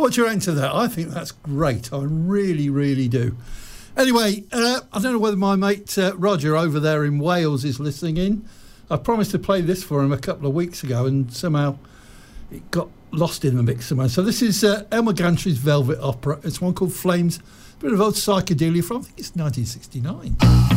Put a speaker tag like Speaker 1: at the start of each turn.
Speaker 1: what you're into that. I think that's great. I really, really do. Anyway, I don't know whether my mate Roger over there in Wales is listening in. I promised to play this for him a couple of weeks ago, and somehow it got lost in the mix somewhere. So this is Elmer Gantry's Velvet Opera. It's one called Flames, a bit of old psychedelia from, I think it's 1969.